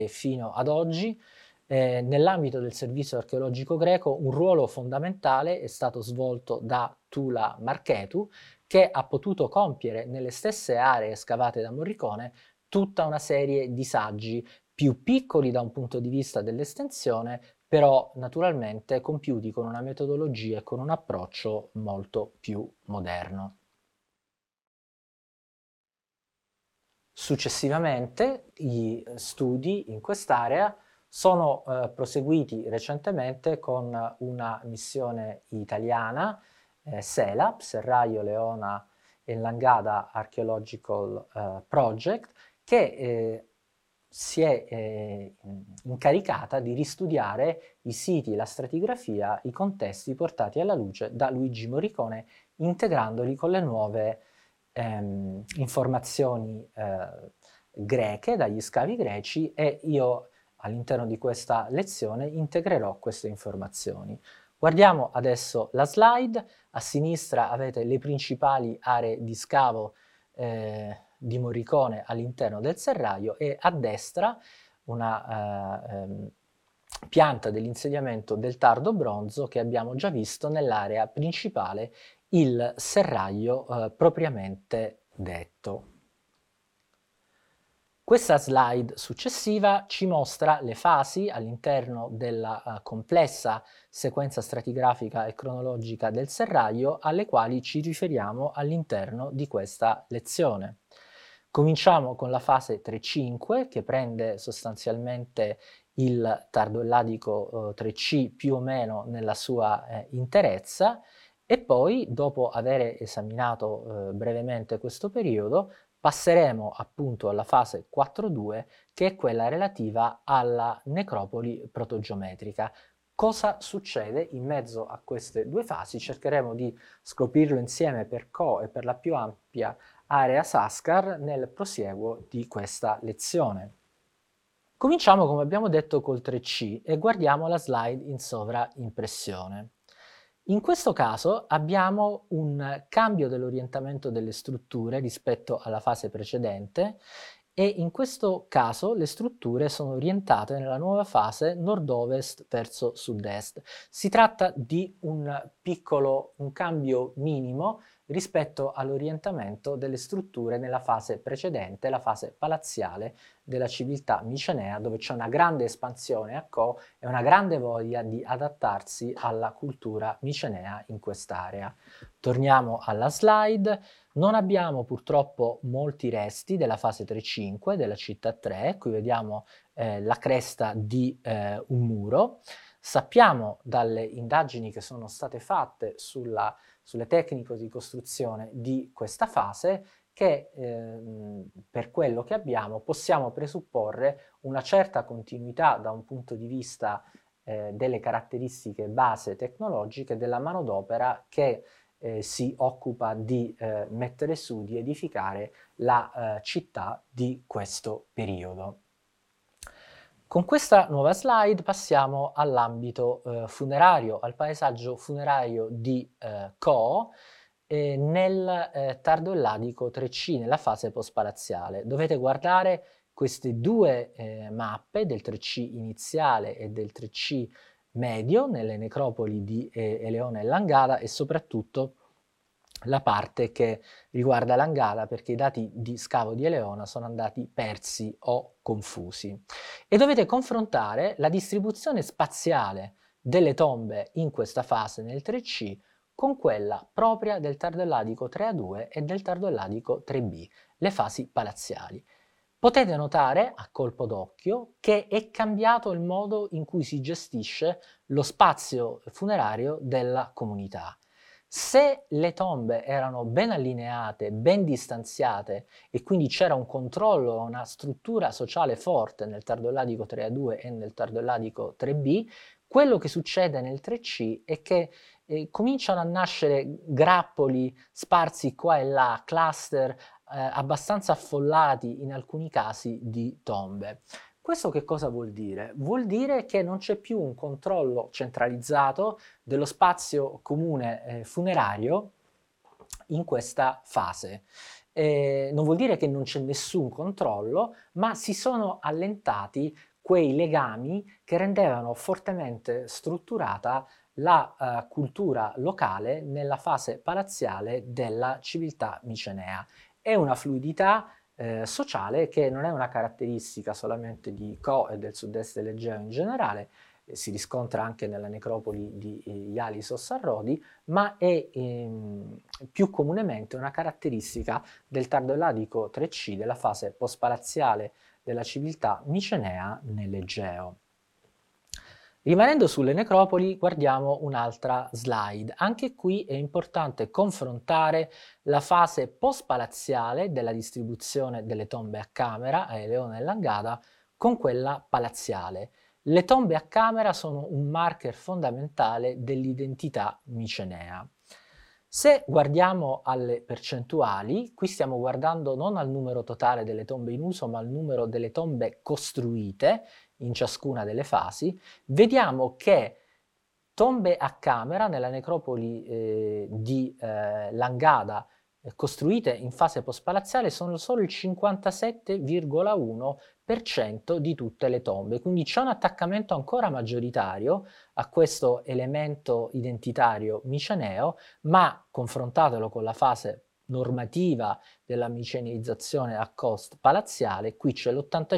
fino ad oggi. Nell'ambito del servizio archeologico greco un ruolo fondamentale è stato svolto da Tula Marchetu, che ha potuto compiere nelle stesse aree scavate da Morricone tutta una serie di saggi più piccoli da un punto di vista dell'estensione, però naturalmente compiuti con una metodologia e con un approccio molto più moderno. Successivamente gli studi in quest'area sono proseguiti recentemente con una missione italiana, SELAP, Serrallo Leona e Langada Archaeological Project, che si è incaricata di ristudiare i siti, la stratigrafia, i contesti portati alla luce da Luigi Morricone, integrandoli con le nuove informazioni greche, dagli scavi greci, e io all'interno di questa lezione integrerò queste informazioni. Guardiamo adesso la slide. A sinistra avete le principali aree di scavo di Morricone all'interno del serraglio, e a destra una pianta dell'insediamento del tardo bronzo che abbiamo già visto nell'area principale, il serraglio propriamente detto. Questa slide successiva ci mostra le fasi all'interno della complessa sequenza stratigrafica e cronologica del serraglio alle quali ci riferiamo all'interno di questa lezione. Cominciamo con la fase 3-5, che prende sostanzialmente il tardo elladico 3C più o meno nella sua interezza, e poi, dopo aver esaminato brevemente questo periodo, passeremo appunto alla fase 4-2, che è quella relativa alla necropoli protogeometrica. Cosa succede in mezzo a queste due fasi? Cercheremo di scoprirlo insieme per Co e per la più ampia area Sascar nel prosieguo di questa lezione. Cominciamo, come abbiamo detto, col 3C e guardiamo la slide in sovraimpressione. In questo caso abbiamo un cambio dell'orientamento delle strutture rispetto alla fase precedente, e in questo caso le strutture sono orientate nella nuova fase nord-ovest verso sud-est. Si tratta di un cambio minimo rispetto all'orientamento delle strutture nella fase precedente, la fase palaziale della civiltà micenea, dove c'è una grande espansione a Co e una grande voglia di adattarsi alla cultura micenea in quest'area. Torniamo alla slide. Non abbiamo purtroppo molti resti della fase 3-5, della città 3, qui vediamo la cresta di un muro. Sappiamo dalle indagini che sono state fatte sulle tecniche di costruzione di questa fase che per quello che abbiamo possiamo presupporre una certa continuità da un punto di vista delle caratteristiche base tecnologiche della manodopera che si occupa di mettere su, di edificare la città di questo periodo. Con questa nuova slide passiamo all'ambito funerario, al paesaggio funerario di Co nel tardo elladico 3C, nella fase post-palaziale. Dovete guardare queste due mappe del 3C iniziale e del 3C medio nelle necropoli di Eleona e Langada, e soprattutto la parte che riguarda Langada, perché i dati di scavo di Eleona sono andati persi o confusi. E dovete confrontare la distribuzione spaziale delle tombe in questa fase nel 3C con quella propria del tardo elladico 3A2 e del tardo elladico 3B, le fasi palaziali. Potete notare a colpo d'occhio che è cambiato il modo in cui si gestisce lo spazio funerario della comunità. Se le tombe erano ben allineate, ben distanziate, e quindi c'era un controllo, una struttura sociale forte nel tardo elladico 3A2 e nel tardo elladico 3B, quello che succede nel 3C è che cominciano a nascere grappoli sparsi qua e là, cluster abbastanza affollati in alcuni casi di tombe. Questo che cosa vuol dire? Vuol dire che non c'è più un controllo centralizzato dello spazio comune funerario in questa fase. Non vuol dire che non c'è nessun controllo, ma si sono allentati quei legami che rendevano fortemente strutturata la cultura locale nella fase palaziale della civiltà micenea. È una fluidità sociale che non è una caratteristica solamente di Co e del sud-est dell'Egeo in generale, si riscontra anche nella necropoli di Ialis a Rodi, ma è più comunemente una caratteristica del tardo elladico 3C, della fase post-palaziale della civiltà micenea nell'Egeo. Rimanendo sulle necropoli, guardiamo un'altra slide. Anche qui è importante confrontare la fase post-palaziale della distribuzione delle tombe a camera a Eleone e Langada con quella palaziale. Le tombe a camera sono un marker fondamentale dell'identità micenea. Se guardiamo alle percentuali, qui stiamo guardando non al numero totale delle tombe in uso, ma al numero delle tombe costruite in ciascuna delle fasi, vediamo che tombe a camera nella necropoli di Langada costruite in fase post-palaziale sono solo il 57,1% di tutte le tombe, quindi c'è un attaccamento ancora maggioritario a questo elemento identitario miceneo, ma confrontatelo con la fase normativa della miceneizzazione a cost palaziale, qui c'è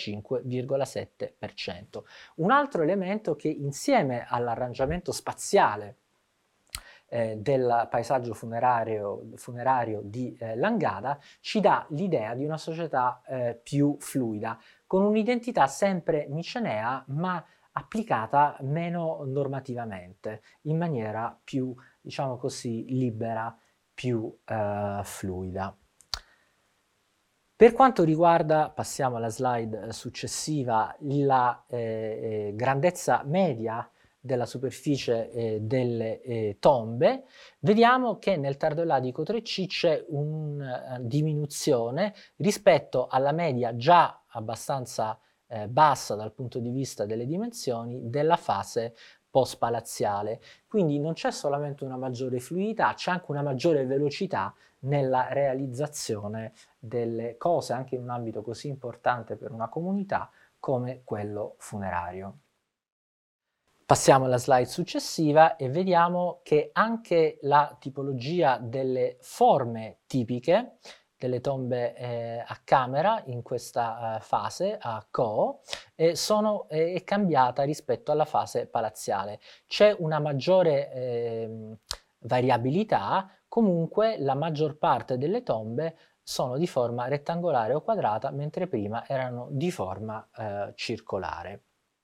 l'85,7%. Un altro elemento che insieme all'arrangiamento spaziale del paesaggio funerario di Langada ci dà l'idea di una società più fluida, con un'identità sempre micenea ma applicata meno normativamente, in maniera più, diciamo così, libera, più fluida. Per quanto riguarda, passiamo alla slide successiva, la grandezza media della superficie delle tombe, vediamo che nel tardo elladico 3C c'è una diminuzione rispetto alla media già abbastanza bassa dal punto di vista delle dimensioni della fase post-palaziale. Quindi non c'è solamente una maggiore fluidità, c'è anche una maggiore velocità nella realizzazione delle cose, anche in un ambito così importante per una comunità come quello funerario. Passiamo alla slide successiva e vediamo che anche la tipologia delle forme tipiche delle tombe a camera in questa fase, a Co, è cambiata rispetto alla fase palaziale. C'è una maggiore variabilità, comunque la maggior parte delle tombe sono di forma rettangolare o quadrata, mentre prima erano di forma circolare.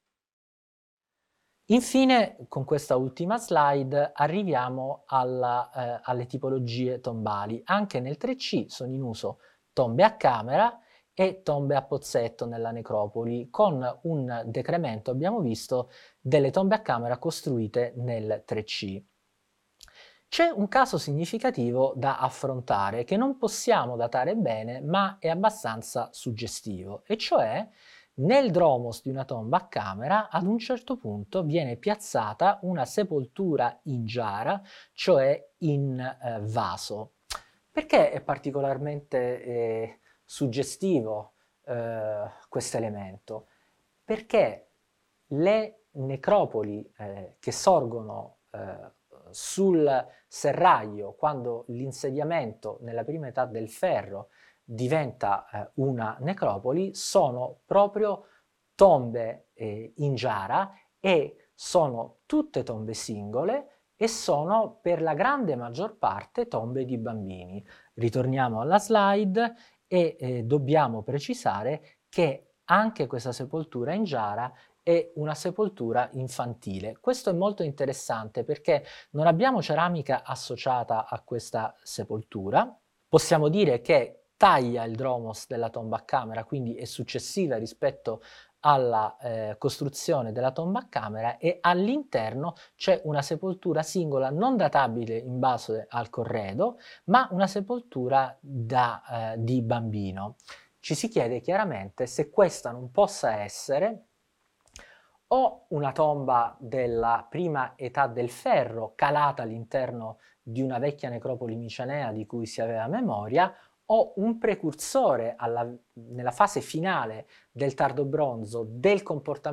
Infine, con questa ultima slide, arriviamo alle tipologie tombali. Anche nel 3C sono in uso tombe a camera e tombe a pozzetto nella necropoli, con un decremento, abbiamo visto, delle tombe a camera costruite nel 3C. C'è un caso significativo da affrontare che non possiamo datare bene, ma è abbastanza suggestivo, e cioè nel dromos di una tomba a camera ad un certo punto viene piazzata una sepoltura in giara, cioè in vaso. Perché è particolarmente suggestivo questo elemento? Perché le necropoli che sorgono sul serraglio, quando l'insediamento nella prima età del ferro diventa una necropoli, sono proprio tombe in giara, e sono tutte tombe singole e sono per la grande maggior parte tombe di bambini. Ritorniamo alla slide e dobbiamo precisare che anche questa sepoltura in giara è una sepoltura infantile. Questo è molto interessante perché non abbiamo ceramica associata a questa sepoltura. Possiamo dire che taglia il dromos della tomba a camera, quindi è successiva rispetto alla costruzione della tomba a camera, e all'interno c'è una sepoltura singola non databile in base al corredo, ma una sepoltura di bambino. Ci si chiede chiaramente se questa non possa essere o una tomba della prima età del ferro calata all'interno di una vecchia necropoli micenea di cui si aveva memoria, o un precursore nella fase finale del tardo bronzo del comportamento